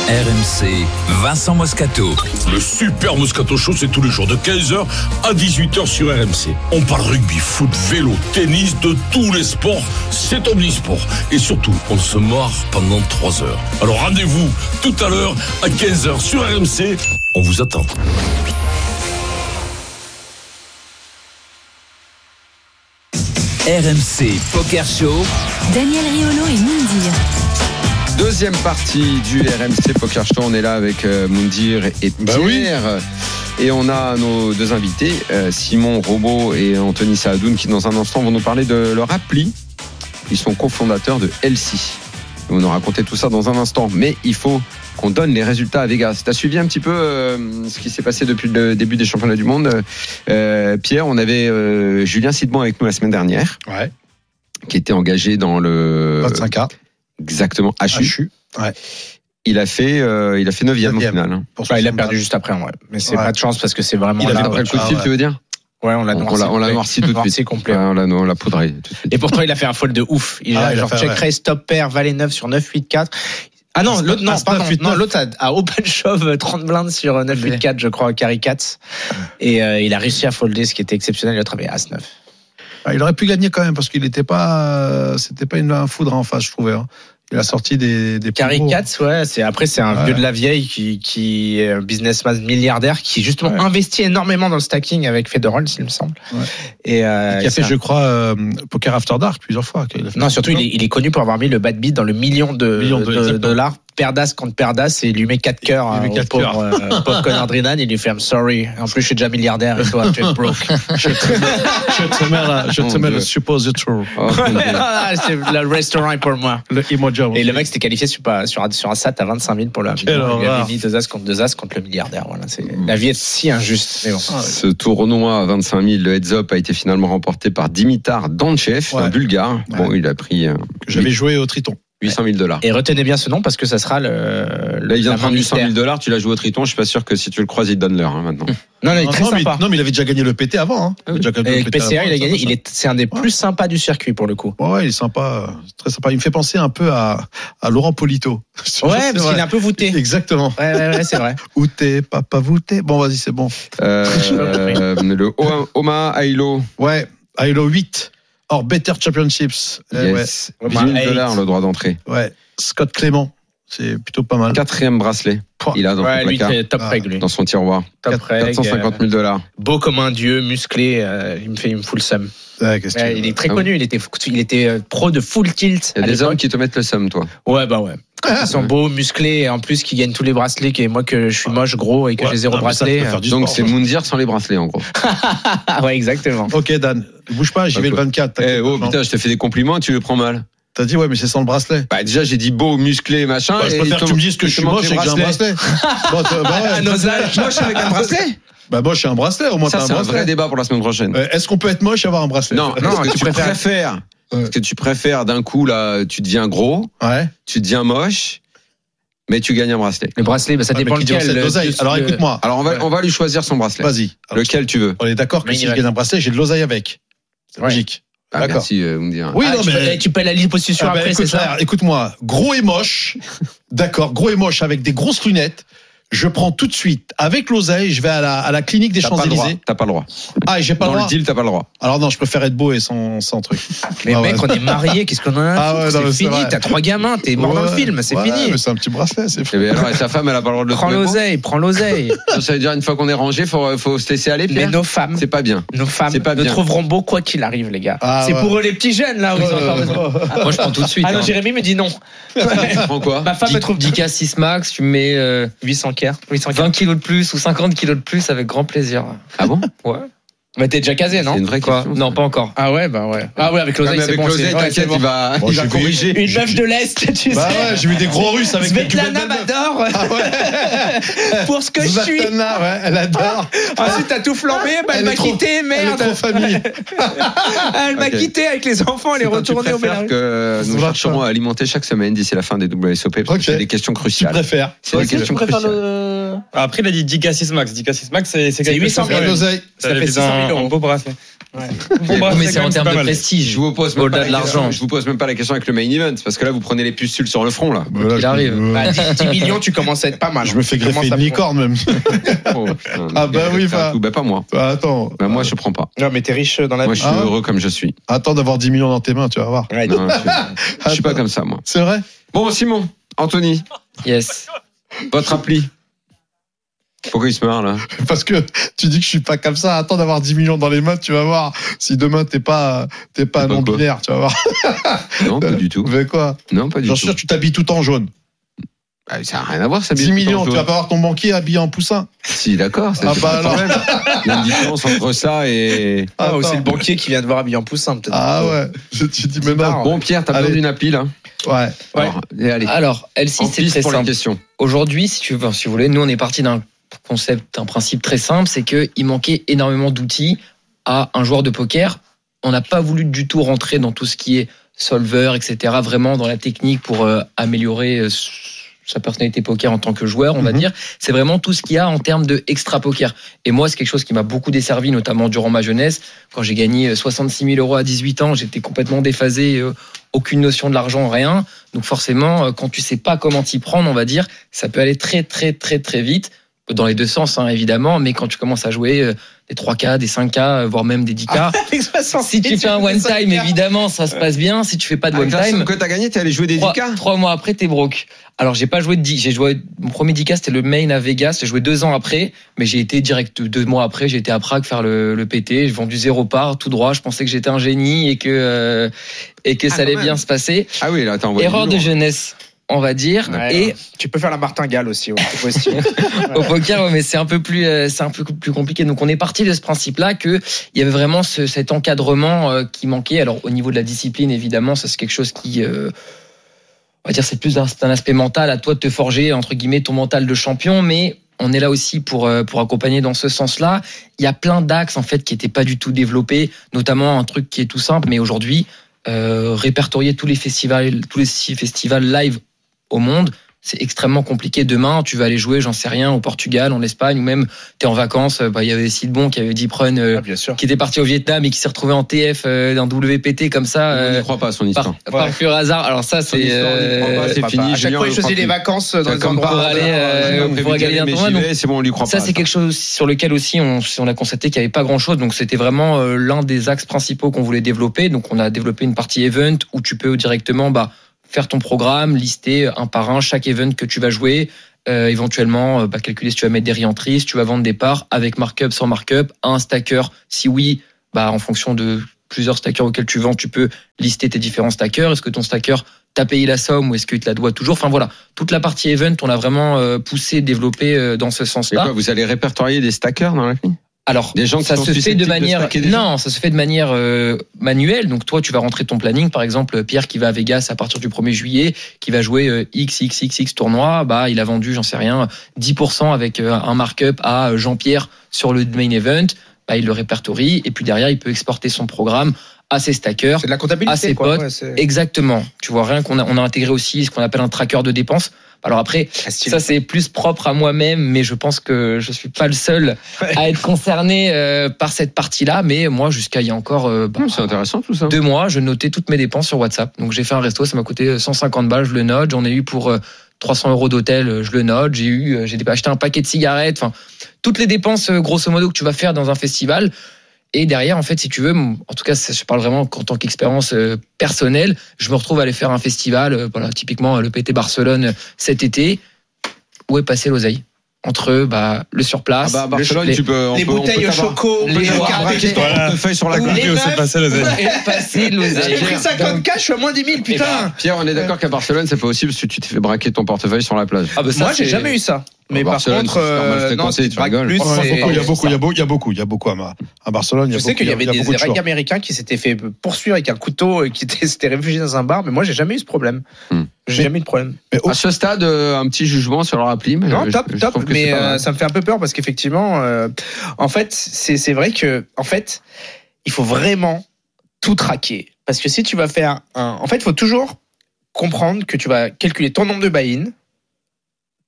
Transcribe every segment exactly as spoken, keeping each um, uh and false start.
R M C, Vincent Moscato. Le Super Moscato Show, c'est tous les jours de quinze heures à dix-huit heures sur R M C. On parle rugby, foot, vélo, tennis, de tous les sports. C'est omnisport. Et surtout, on se marre pendant trois heures. Alors rendez-vous tout à l'heure à quinze heures sur R M C. On vous attend. R M C Poker Show. Daniel Riolo et Moundir. Deuxième partie du R M C Poker Show. On est là avec euh, Moundir et Pierre. Bah oui. Et on a nos deux invités, euh, Simon Robot et Anthony Saadoun, qui dans un instant vont nous parler de leur appli. Ils sont cofondateurs de L C. Ils vont nous raconter tout ça dans un instant. Mais il faut qu'on donne les résultats à Vegas. Tu as suivi un petit peu euh, ce qui s'est passé depuis le début des championnats du monde. Euh, Pierre, on avait euh, Julien Sidbon avec nous la semaine dernière. Ouais. Qui était engagé dans le vingt-cinq A. Exactement, H U. H U. Ouais. Il a fait, euh, il a fait neuvième au final. Hein. Ouais, il a perdu juste après, ouais. Mais c'est Ouais. pas de chance parce que c'est vraiment. Il a là, fait après le coup de fil, ouais. tu veux dire? Ouais, on l'a Donc, noirci. on l'a, on l'a noirci tout de Noirci suite. complet. Ouais, on l'a, on l'a poudré tout de suite. Et pourtant, il a fait un fold de ouf. Il Ah, a il a genre fait, check ouais. raise, top pair, valet neuf sur neuf huit quatre. Ah non, As- l'autre, non, As- pardon, neuf huit non, neuf. l'autre a, a open shove trente blindes sur neuf huit quatre, je crois, carry quatre. Et euh, il a réussi à folder, ce qui était exceptionnel. L'autre avait as neuf. Ah, il aurait pu gagner quand même parce qu'il n'était pas, c'était pas une un foudre en face, je trouvais. Hein. Il a sorti des des Carry plus gros. quatre, ouais, c'est après c'est un Ouais. vieux de la vieille qui qui est un businessman milliardaire qui justement Ouais. investit énormément dans le stacking avec Federal, s'il me semble. Ouais. Et euh, Qui a fait, ça- je crois, euh, Poker After Dark plusieurs fois. qu'il a fait. Non, surtout, il est, il est connu pour avoir mis le bad beat dans le million de, Million de- de exactement. dollars, perdas contre perdas, et il lui met quatre cœurs. Il lui met au quatre pauvre, cœurs. euh, pauvre Conor Drinan, il lui fait I'm sorry. En plus, je suis déjà milliardaire et toi, tu es broke. Je te mets là, je te Mon mets Dieu. le suppositor. Oh, mon Dieu. Ah, c'est le restaurant pour moi. Le emoji. Et le mec s'était qualifié sur, sur, un- sur un sat à vingt-cinq mille pour le Quelle million. Il horreur. avait mis deux as contre deux as contre le milliardaire. Voilà, c'est, la vie est si injuste. Mais bon. Ce tournoi à vingt-cinq mille, le heads up a été finalement remporté par Dimitar Danchev, Ouais. un Bulgare. Bon, Ouais. il a pris euh, J'avais joué au Triton. huit cent mille dollars. Et retenez bien ce nom parce que ça sera le. Là, il vient la de prendre main huit cent mille mystère. dollars. Tu l'as joué au Triton. Je suis pas sûr que si tu le croises, il te donne l'heure hein, maintenant. Non, non, il est Non, très non, mais, sympa. non, mais il avait déjà gagné le P T avant. Hein. Il avait déjà gagné Et le avec P T P C A, avant, il a ça, gagné. ça. Il est, c'est un des plus sympas du circuit pour le coup. Ouais, ouais, il est sympa, très sympa. Il me fait penser un peu à, à Laurent Polito. Ouais, parce qu'il est un peu voûté. Exactement. Ouais, ouais, ouais, c'est vrai. Outé, papa voûté. Bon, vas-y, c'est bon. Euh, euh, le O- Oma Ailo. Ouais, Halo huit. Or, Better Championships. Eh Yes. Ouais. dix mille Oma dollars le droit d'entrée. ouais. ouais. Scott Clément. C'est plutôt pas mal. Quatrième bracelet. Pouah. Il a dans Ouais, son lui, placard, c'est top Ah. règle, lui. dans son tiroir. Top quatre règle. quatre cent cinquante mille dollars. Beau comme un dieu, musclé. euh, il me fait, il me fout le seum. Ouais, qu'est-ce que Ouais, tu il veux. est très Ah connu. Il était, il était euh, pro de full tilt. Il y a à des l'époque. hommes qui te mettent le seum, toi. Ouais, bah ouais. Ils sont beaux, musclés, et en plus qui gagnent tous les bracelets. Et moi, que je suis moche, gros, et que Ouais, j'ai zéro non, mais ça, tu bracelet. peux faire du Donc sport, c'est hein. Moundir sans les bracelets, en gros. Ah ouais, exactement. Ok, Dan. Bouge pas, j'y vais le vingt-quatre. Eh t'inquiète oh pas. putain, je te fais des compliments, tu le prends mal. T'as dit, ouais, mais c'est sans le bracelet. Bah déjà j'ai dit beau, musclé, machin. Bah, je et préfère il que te- tu me dises que il je te suis manque moche les et que j'ai un bracelet. Bon, toi, bah, ouais. À nos âges. Moche avec un bracelet. Bah, moche et un bracelet, au moins Ça t'as un c'est un vrai bracelet. débat pour la semaine prochaine. Euh, Est-ce qu'on peut être moche et avoir un bracelet? Non, Non, est-ce que tu tu préfères- préfères Ouais. Est-ce que tu préfères d'un coup là, tu deviens gros, Ouais. tu deviens moche, mais tu gagnes un bracelet. Le bracelet, bah, ça Ah, mais dépend qui dit lequel. on sait de le- l'oseille. le- Alors le- écoute-moi. Alors on va Ouais. on va lui choisir son bracelet. Vas-y. Alors, Lequel tu veux? on est d'accord que Mais si il je va- gagne un bracelet, j'ai de l'oseille avec. C'est Ouais. logique. Ah, D'accord. merci, euh, vous me dire. Oui, Ah, non, tu, mais. peux, tu peux la liposuction Ah, bah, après, écoute, c'est ça frère, écoute-moi, gros et moche, d'accord, gros et moche avec des grosses lunettes. Je prends tout de suite avec l'oseille, je vais à la, à la clinique des T'as pas le droit. Champs-Élysées. T'as pas le droit. Ah, et j'ai pas Dans le le droit. deal, t'as pas le droit. Alors non, je préfère être beau et sans, sans truc. Mais Ah, mec, ouais. on est mariés, qu'est-ce qu'on en a à Ah, foutre ouais, non, mais C'est c'est fini, vrai. t'as trois gamins, t'es mort dans le Ouais, film, c'est ouais, fini. Mais c'est un petit bracelet, c'est fou. Et bien alors, et sa femme, elle a pas le droit de le Prends trouver beau. l'oseille, prends l'oseille. Ça veut dire une fois qu'on est rangé, faut faut se laisser aller. Mais Pierre nos femmes, C'est pas bien. nos femmes c'est pas ne bien. trouveront beau quoi qu'il arrive, les gars. Ah, c'est ouais. pour eux les petits jeunes, là, où ils ont encore besoin. Moi, je prends tout de suite. Ah non, hein. Jérémy me dit non. Tu prends quoi? Ma femme me trouve dix K six max, tu me mets euh, huit cents K. huit cents K. vingt kilos de plus ou cinquante kilos de plus avec grand plaisir. Ah bon? Ouais. Mais t'es déjà casé, non C'est une vraie Quoi question. Non, pas encore. Ah ouais, bah ouais. Ah ouais, avec Non, l'oseille, mais c'est avec bon. l'oseille, c'est- ouais, t'inquiète, c'est bon. il va, Bon, il j'ai va vu- corriger. Une meuf de l'Est, tu Bah sais. ouais, j'ai vu des gros Russes avec des Svetlana cubettes de m'adore. Ah ouais. Pour ce que je suis. Svetlana, ouais, elle adore. Ensuite, t'as tout flambé, bah, elle Elle m'a est trop- quitté, Elle est merde. trop famille. Elle m'a Ok. quitté avec les enfants, elle est C'est quand retournée tu au préfères Bélarus. que nous Ça va chercherons pas. à alimenter chaque semaine d'ici la fin des W S O P parce Ok. que c'est des questions Tu cruciales. préfères. C'est des Ok. questions cruciales. le. non? Après, il a dit dix K six max. dix K six max, c'est, c'est quelque huit cent chose. Il y a de Ouais. l'oseille. Ça Ça fait fait six cent mille un, euros. un beau bracelet. Ouais. Beau bracelet, mais c'est quand en même, termes pas de mal. prestige. Je vous pose même Au-delà pas de la question- l'argent. Je vous pose même pas la question avec le main event parce que là vous prenez les pustules sur le front là. Voilà, Il je- arrive. euh, Bah, dix, dix millions, tu commences à être pas mal. Je me fais Tu commences greffer à une licorne même. Oh, putain, Ah bah oui, c'est un va. coup. Bah pas moi. Bah, attends. Bah moi je prends pas. Non, mais t'es riche dans la Moi vie. je suis Ah ouais. heureux comme je suis. Attends d'avoir dix millions dans tes mains, tu vas voir. Ouais, Non, je, suis- je suis pas comme ça moi. C'est vrai? Bon Simon, Anthony, Yes. votre appli. Pourquoi il se marre là? Parce que tu dis que je suis pas comme ça. Attends d'avoir dix millions dans les mains, tu vas voir. Si demain t'es pas, t'es pas T'es pas non quoi binaire, tu vas voir. Non, pas du tout. Mais quoi? Non, pas du Bien tout. sûr, tu t'habilles tout en jaune. Bah, ça n'a rien à voir ça. dix millions, tu vas pas voir ton banquier habillé en poussin. Si d'accord. c'est- Ah c'est bah pas le alors. problème. Il y a une différence entre ça et. Ah, ou Attends. c'est le banquier qui vient de voir habillé en poussin, peut-être. Ah ouais. Je te dis mais non. marrant. Bon Pierre, t'as besoin Allez. d'une appli là. Ouais. Ouais. Alors, et allez. Alors, L six, En c'est piste très pour les simple. questions. Aujourd'hui, si tu veux, si vous voulez, nous, on est parti d'un concept, un principe très simple, c'est qu'il manquait énormément d'outils à un joueur de poker. On n'a pas voulu du tout rentrer dans tout ce qui est solver, et cetera, vraiment dans la technique pour euh, améliorer euh, sa personnalité poker en tant que joueur, on va Mhm. dire. C'est vraiment tout ce qu'il y a en termes de extra poker. Et moi, c'est quelque chose qui m'a beaucoup desservi, notamment durant ma jeunesse. Quand j'ai gagné soixante-six mille euros à dix-huit ans, j'étais complètement déphasé, euh, aucune notion de l'argent, rien. Donc forcément, euh, quand tu sais pas comment t'y prendre, on va dire, ça peut aller très très très très vite, dans les deux sens hein, évidemment, mais quand tu commences à jouer euh, des trois K, des cinq K, euh, voire même des dix K, si tu fais un one time, évidemment, ça se passe bien. Si tu fais pas de one Avec la somme time, que t'as gagné, t'es allé jouer des trois, dix K. trois mois après, t'es broke. Alors, j'ai pas joué de dix. J'ai joué, mon premier dix K, c'était le main à Vegas. J'ai joué deux ans après, mais j'ai été direct deux mois après, j'ai été à Prague faire le, le P T. J'ai vendu zéro part, tout droit. Je pensais que j'étais un génie et que, euh, et que Ah, ça quand allait même. bien se passer. Ah oui, là t'as envoyé. Erreur du de lourd. jeunesse, on va dire. Ouais, et tu peux faire la martingale aussi, ouais, c'est possible. au poker, ouais, mais c'est un peu plus, euh, c'est un peu plus compliqué. Donc, on est parti de ce principe-là que il y avait vraiment ce, cet encadrement euh, qui manquait. Alors, au niveau de la discipline, évidemment, ça c'est quelque chose qui, euh, on va dire, c'est plus un, c'est un aspect mental. À toi de te forger entre guillemets ton mental de champion, mais on est là aussi pour euh, pour accompagner dans ce sens-là. Il y a plein d'axes en fait qui étaient pas du tout développés, notamment un truc qui est tout simple, mais aujourd'hui, euh, répertorier tous les festivals, tous les six festivals live au monde, c'est extrêmement compliqué. Demain, tu vas aller jouer, j'en sais rien, au Portugal, en Espagne, ou même tu es en vacances. Bah, il y avait Sidbon qui avait Deep Run, euh, Ah, bien sûr. qui était parti au Vietnam et qui s'est retrouvé en T F euh, d'un W P T comme ça, On euh, n'y croit pas à son par, histoire. par pur hasard. Alors ça, Son c'est histoire, on n'y croit pas, euh, c'est Papa, fini. à chaque Julien, fois, on il le choisit croit les plus. vacances dans C'est les comme endroits. pour aller, euh, on a pour prévu d'y aller aller, un mais tournoi, j'y donc- vais, c'est bon, on lui croit pas. ça, c'est quelque chose sur lequel aussi on, on a constaté qu'il n'y avait pas grand-chose. Donc c'était vraiment euh, l'un des axes principaux qu'on voulait développer. Donc on a développé une partie event où tu peux directement bah, faire ton programme, lister un par un chaque event que tu vas jouer, euh, éventuellement euh, bah, calculer si tu vas mettre des re-entries, si tu vas vendre des parts avec markup, sans markup, un stacker. Si oui, bah, en fonction de plusieurs stackers auxquels tu vends, tu peux lister tes différents stackers. Est-ce que ton stacker t'a payé la somme ou est-ce qu'il te la doit toujours? Enfin voilà, toute la partie event, on a vraiment euh, poussé, développé euh, dans ce Et sens-là. quoi, vous allez répertorier des stackers dans la vie? Alors, Des gens qui ça sont se fait susceptibles de de manière stacker des gens non, ça se fait de manière euh, manuelle. Donc toi, tu vas rentrer ton planning. Par exemple, Pierre qui va à Vegas à partir du premier juillet, qui va jouer euh, X X X X tournois, bah il a vendu, j'en sais rien, dix pour cent avec euh, un markup à Jean-Pierre sur le main event. Bah il le répertorie et puis derrière, il peut exporter son programme à ses stackers. C'est de la comptabilité, à ses quoi. potes. Ouais, c'est- Exactement. Tu vois rien qu'on a, on a intégré aussi ce qu'on appelle un tracker de dépenses. Alors après, Ah, stylé. ça c'est plus propre à moi-même, mais je pense que je suis pas le seul à être concerné euh, par cette partie-là. Mais moi, jusqu'à il y a encore euh, bah, Hum, C'est intéressant tout ça. deux mois, je notais toutes mes dépenses sur WhatsApp. Donc j'ai fait un resto, ça m'a coûté cent cinquante balles, je le note. J'en ai eu pour euh, trois cents euros d'hôtel, je le note. J'ai eu, euh, j'ai acheté un paquet de cigarettes. Enfin, toutes les dépenses euh, grosso modo que tu vas faire dans un festival. Et derrière, en fait, si tu veux, en tout cas, je parle vraiment en tant qu'expérience euh, personnelle, je me retrouve à aller faire un festival, euh, voilà, typiquement le P T Barcelone euh, cet été. Où est passé l'oseille? Entre bah, le Ah surplace, bah à le Barcelone, les- tu peux. on Les peut- on peut bouteilles au t'avoir- choco, les les noirs, cartes braquer de- ton portefeuille sur la Ou gueule. les que meufs. c'est passé l'oseille. est passé l'oseille. J'ai pris cinquante cash, je suis à moins dix mille, Eh putain. Pierre, on est d'accord qu'à Barcelone, c'est pas possible parce que tu te fais braquer ton portefeuille sur la plage. Ah bah ça, Moi, j'ai c'est- jamais eu ça. Mais par Barcelone, contre, c'est normal, euh, c'est non, fréquenté, c'est tu pas rigoles. plus. Il y a c'est- beaucoup, il y a beaucoup, il y a beaucoup, il y a beaucoup, il y a beaucoup à, à Barcelone. Il y a Je sais beaucoup, qu'il y avait il y a des beaucoup de règles choix. américains qui s'étaient fait poursuivre avec un couteau et qui étaient- s'étaient réfugiés dans un bar, mais moi j'ai jamais eu ce problème. Hmm. J'ai jamais eu de problème. Mais au- À ce stade, euh, un petit jugement sur leur appli. Mais Non, je- top, je top. trouve que c'est Mais pas mal. euh, ça me fait un peu peur parce qu'effectivement, euh, en fait, c'est c'est vrai que, en fait, il faut vraiment tout traquer. Parce que si tu vas faire un, en fait, il faut toujours comprendre que tu vas calculer ton nombre de buy-in,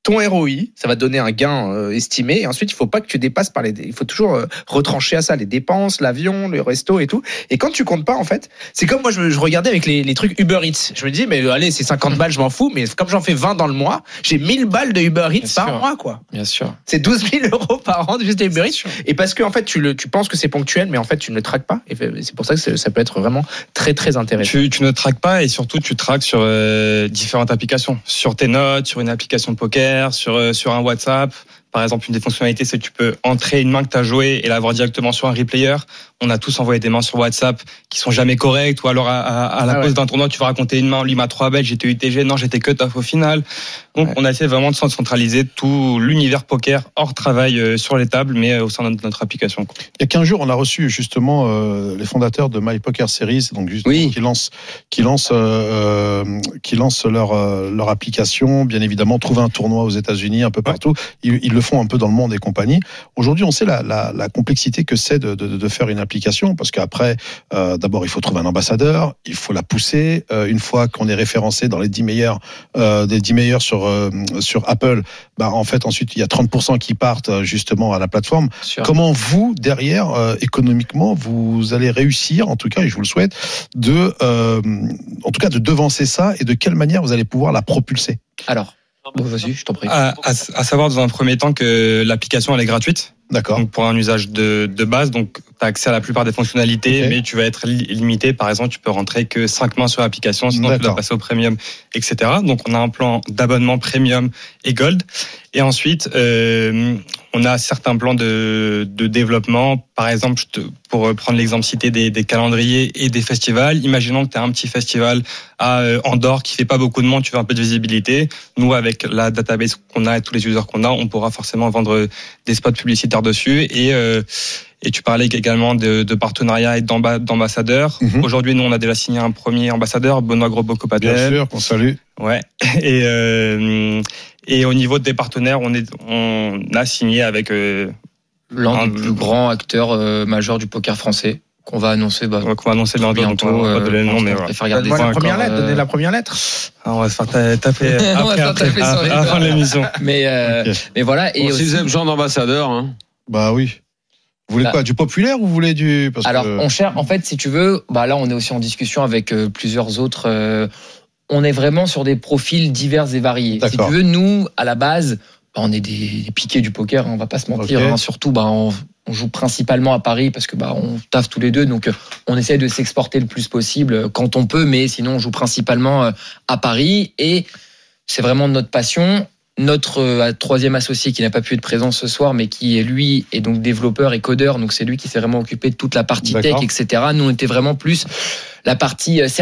ton R O I, ça va te donner un gain euh, estimé. Et ensuite, il faut pas que tu dépasses par les. Il faut toujours euh, retrancher à ça les dépenses, l'avion, le resto et tout. Et quand tu comptes pas, en fait, c'est comme moi, je, je regardais avec les, les trucs Uber Eats. Je me dis, mais allez, c'est cinquante balles, je m'en fous. Mais comme j'en fais vingt dans le mois, j'ai mille balles de Uber Eats Bien par sûr. mois, quoi. Bien sûr. C'est douze mille euros par an de juste les Uber Eats. Et parce que en fait, tu le, tu penses que c'est ponctuel, mais en fait, tu ne le traques pas. Et c'est pour ça que c'est, ça peut être vraiment très, très intéressant. Tu, tu ne traques pas et surtout tu traques sur euh, différentes applications, sur tes notes, sur une application de poker, sur euh, sur un WhatsApp. Par exemple, une des fonctionnalités, c'est que tu peux entrer une main que tu as jouée et la voir directement sur un replayer. On a tous envoyé des mains sur WhatsApp qui sont jamais correctes, ou alors à, à, à la Ah pause ouais. d'un tournoi, tu vas raconter une main, lui m'a trois bêtes, j'étais U T G, non, j'étais cut-off au final. Donc, Ouais. on a essayé vraiment de centraliser tout l'univers poker hors travail euh, sur les tables, mais euh, au sein de notre, notre application. quoi. Il y a quinze jours, on a reçu justement euh, les fondateurs de My Poker Series, donc justement, Oui. qui lancent, qui lancent, euh, euh, qui lancent leur euh, leur application. Bien évidemment, trouver un tournoi aux États-Unis, un peu partout. Ils, ils le font un peu dans le monde et compagnie. Aujourd'hui, on sait la, la, la complexité que c'est de, de, de faire une application, parce qu'après, euh, d'abord, il faut trouver un ambassadeur, il faut la pousser. Euh, une fois qu'on est référencé dans les dix meilleurs, euh, des dix meilleurs sur euh, sur Apple, bah en fait, ensuite, il y a trente pour cent qui partent euh, justement à la plateforme. Sûr. Comment vous, derrière, euh, économiquement, vous allez réussir, en tout cas, et je vous le souhaite, de, euh, en tout cas, de devancer ça, et de quelle manière vous allez pouvoir la propulser? Alors, bon, vas-y, je t'en prie. À, à, à savoir dans un premier temps que l'application elle est gratuite. D'accord. Donc pour un usage de, de base, donc tu as accès à la plupart des fonctionnalités, Ok. mais tu vas être li- limité. Par exemple, tu peux rentrer que cinq mains sur l'application, sinon tu D'accord. dois passer au premium, et cetera. Donc on a un plan d'abonnement premium et gold. Et ensuite, euh, on a certains plans de, de développement. Par exemple, je te, pour prendre l'exemple cité des, des calendriers et des festivals, imaginons que tu as un petit festival à euh, Andorre qui fait pas beaucoup de monde, tu veux un peu de visibilité. Nous, avec la database qu'on a et tous les users qu'on a, on pourra forcément vendre des spots publicitaires dessus. Et, euh, et tu parlais également de, de partenariats et d'amba- d'ambassadeurs. Mhm. Aujourd'hui, nous, on a déjà signé un premier ambassadeur, Benoît Bien Grosbeau-Copatel. sûr, qu'on salue. Ouais. Et, euh, et au niveau des partenaires, on, est, on a signé avec... Euh, L'un un- des plus grands acteurs euh, majeurs du poker français qu'on va annoncer bah, qu'on va annoncer bientôt, donc bientôt. on va pas euh, donner le nom, mais on voilà. préfère garder Donne-moi ça la première encore, lettre, euh, donnez la première lettre. Ah, on va se faire ta- taper On va après, se faire après, taper sur à, les à la fin de doigts. l'émission. Mais, euh, Ok. mais voilà. Et Bon, si aussi, vous êtes genre d'ambassadeur, hein. Bah oui. Vous voulez Bah. quoi? Du populaire ou vous voulez du... Parce alors, que... on cherche, en fait, si tu veux, bah là, on est aussi en discussion avec euh, plusieurs autres. euh, on est vraiment sur des profils divers et variés. Si D'accord. tu veux, nous, à la base, bah, on est des, des piquets du poker, hein, on va pas se mentir. Ok. Hein, surtout, bah, on, on joue principalement à Paris parce que bah, on taffe tous les deux, donc euh, on essaie de s'exporter le plus possible euh, quand on peut, mais sinon, on joue principalement euh, à Paris et c'est vraiment notre passion. Notre euh, troisième associé qui n'a pas pu être présent ce soir, mais qui est lui est donc développeur et codeur, donc c'est lui qui s'est vraiment occupé de toute la partie tech, D'accord. et cetera. Nous, on était vraiment plus la partie euh,